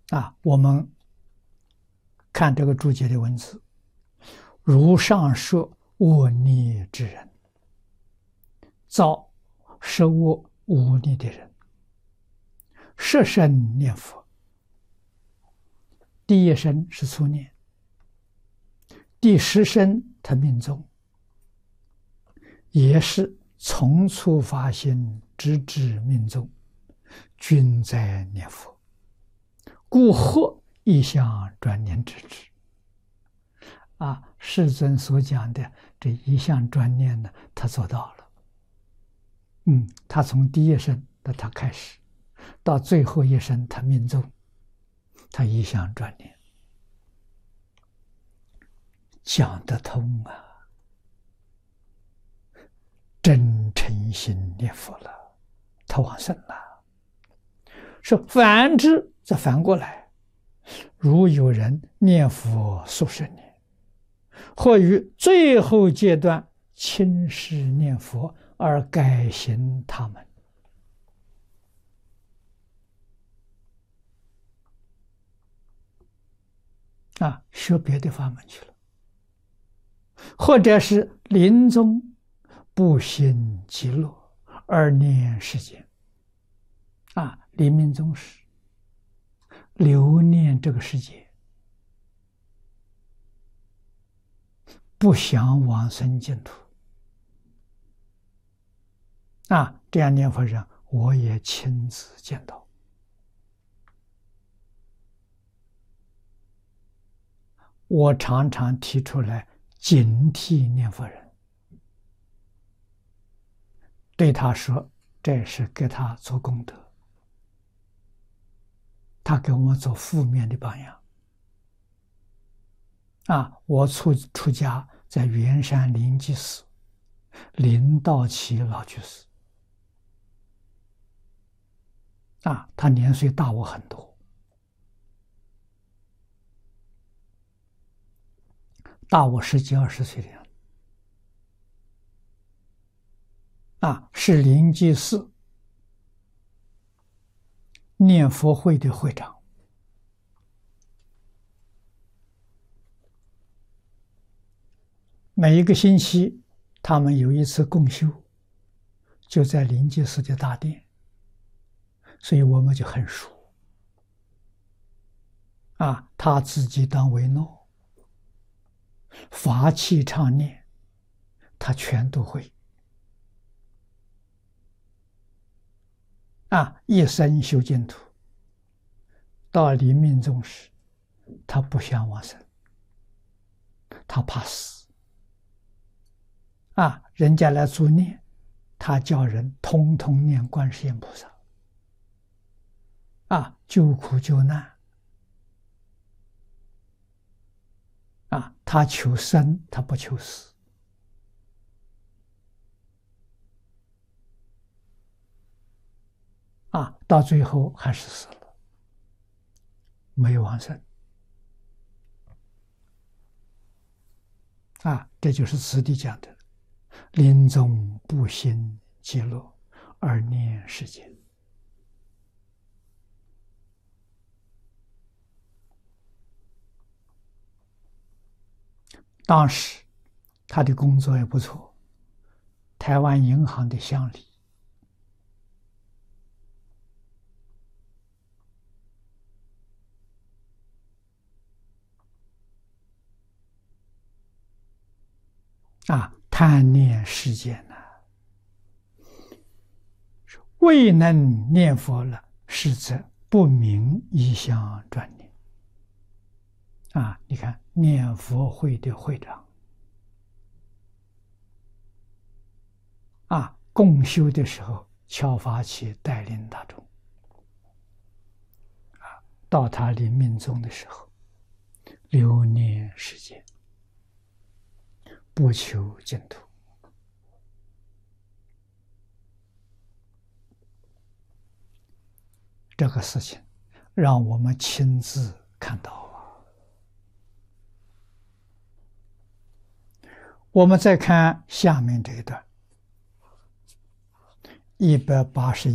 我们看这个注解的文字，如上说恶逆之人，造十恶无逆的人，摄身念佛，第一声是初念，第十声他命中，也是从初发心直至命中，均在念佛，故获一向专念之智。世尊所讲的这一向专念呢，他做到了。他从第一声的他开始，到最后一声他命中，他一向专念，讲得通啊！真诚心念佛了，他往生了。说反之则反过来，如有人念佛数十年，或于最后阶段轻视念佛而改行他们，学别的法门去了，或者是临终不行极乐而念世间，临命终时留念这个世界，不想往生净土。这样念佛人我也亲自见到。我常常提出来警惕念佛人，对他说，这是给他做功德，他给我做负面的榜样。我出家在圆山灵济寺，林道祺老居士，他年岁大我很多，大我10几20岁的样子，是灵济寺念佛会的会长。每一个星期他们有一次共修，就在灵济寺的大殿，所以我们就很熟。他自己当维诺，法器唱念他全都会，一生修净土，到临命终时他不想往生，他怕死。人家来助念，他叫人通通念观世音菩萨，救苦救难，他求生，他不求死。到最后还是死了，没有往生。这就是此地讲的临终不行极乐而念世间。当时他的工作也不错，台湾银行的乡里，贪念世间未能念佛了，实则不明一向专念。你看念佛会的会长，共修的时候敲法器带领大众，到他临命终的时候留念世间，不求净土。这个事情让我们亲自看到我们再看下面这一段，181